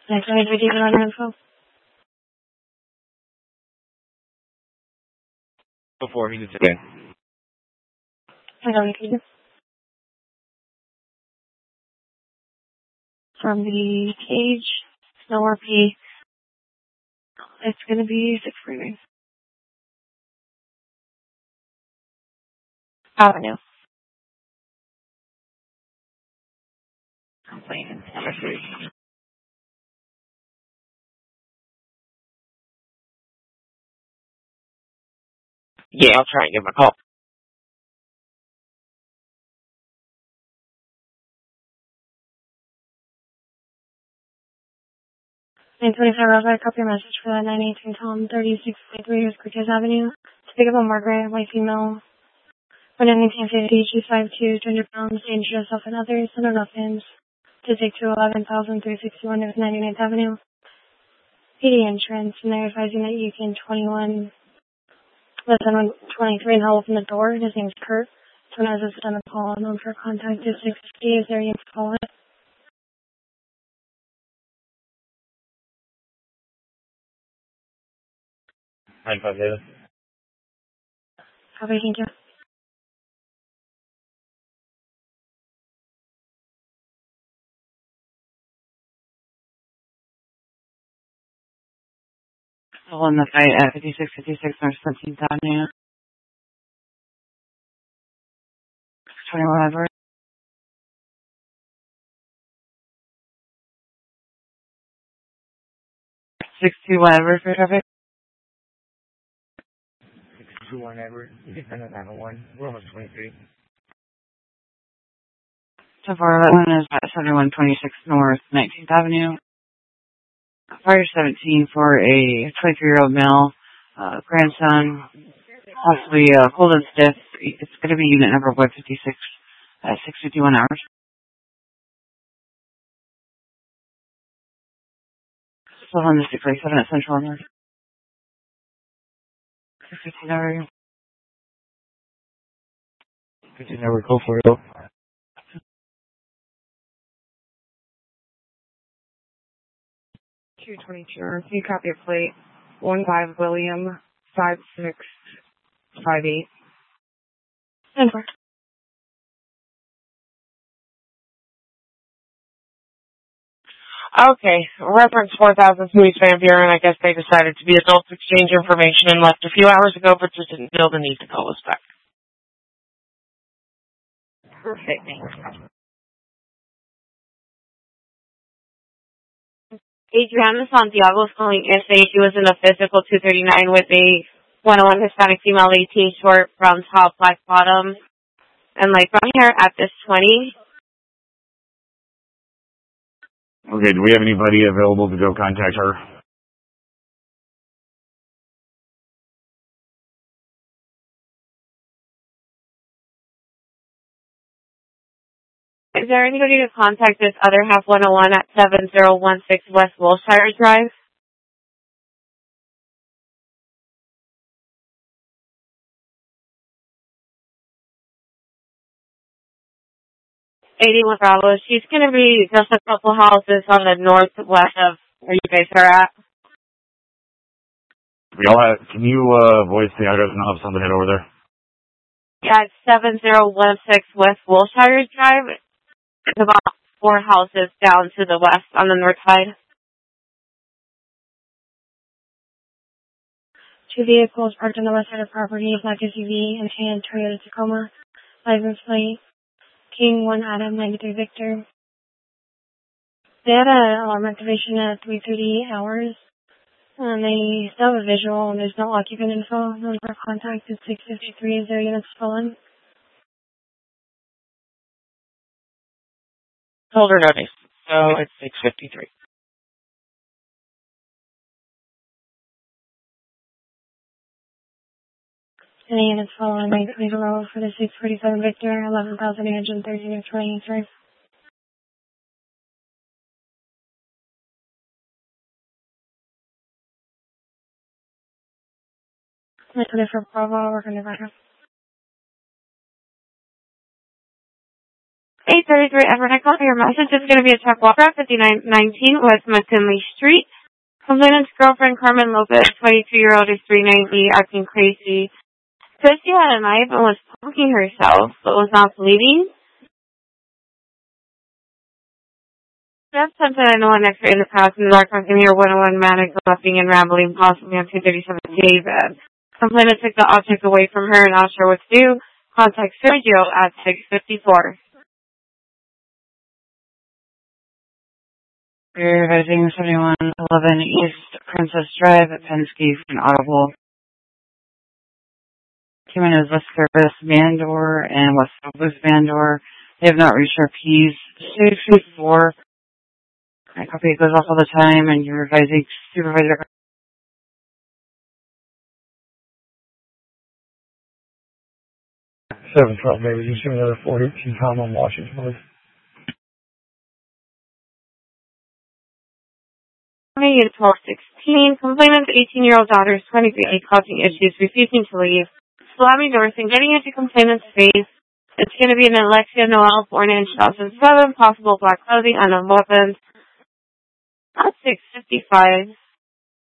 Next, I need to give it on your info. Before he needs again. I don't need to. From the cage, no RP, it's going to be 649. Avenue. Complaint number 3. Yeah, I'll try and give him a call. 925 Rosewood, copy your message for that 918 Tom 36.3 Cortez Avenue. To pick up a Margaret, white female, 11950, G52, 200 pounds, danger to yourself and others, under nothings. To take to 11,361 North 99th Avenue. PD entrance, and they're advising that you can 21, listen, 23 and help open the door. His name's Kurt. So when I was on the call, known for contact is 650. Is there any call it? 950. Copy, thank you. Still in the fight at 5656 North 17th Avenue. 21 whatever. 62 whatever for traffic. 62 whatever. You can send us 901. We're almost 23. So far, that one is at 7126 North 19th Avenue. Fire 17 for a 23-year-old male, grandson, possibly cold and stiff. It's going to be unit number 156 at 6:51 hours. Still on the 647 at Central North. 615 hours. 15 hour, go for it. 222. Can you copy a plate? 15 William 5658. And four. Okay, reference 4000 East Van Buren. I guess they decided to be adults, exchange information, and left a few hours ago, but just didn't feel the need to call us back. Perfect, thanks. Adriana Santiago is calling in saying she was in a physical 239 with a 101 Hispanic female 18 short brown top, black bottom, and light brown hair at this 20. Okay, do we have anybody available to go contact her? Is there anybody to contact this other half 101 at 7016 West Wilshire Drive? '81 Bravo. She's going to be just a couple houses on the northwest of where you guys are at. We all have, can you voice the address and I'll have somebody head over there? Yeah, it's 7016 West Wilshire Drive. It's about 4 houses down to the west on the north side. 2 vehicles parked on the west side of property, black SUV and tan Toyota Tacoma. License plate, King 1 Adam 93 Victor. They had an alarm activation at 3:30 hours. They still have a visual and there's no occupant info. Number of contact is 653. Is there units stolen? Told her notice, so it's 653. Any units following legal road for the 647 Victor, 11,813 of 23. That's it for Bravo. We're going to back up. Hey, 33 Everett Call. Your message is going to be a truck walker at 5919 West McKinley Street. Complainant's girlfriend, Carmen Lopez, 22-year-old, is 390, acting crazy. Says she had a knife and was poking herself, but was not bleeding. That's something I know an expert in the past in the dark can hear 101 manic laughing and rambling, possibly on 237 David. Complainant took the object away from her and not sure what to do. Contact Sergio at 654. We're advising 7111 East Princess Drive at Penske for an audible. Came in as West Service Bandor and West Southwest Bandor. They have not reached our P's. 654. My copy goes off all the time, and you're advising supervisor. 712, maybe. You see another 418 Tom on Washington, please. Unit 1216. Complainant's 18-year-old daughter is 23, causing issues, refusing to leave, slamming doors and getting into complainant's face. It's going to be an Alexia Noel, born in 2007, possible black clothing, unknown weapons. At 655.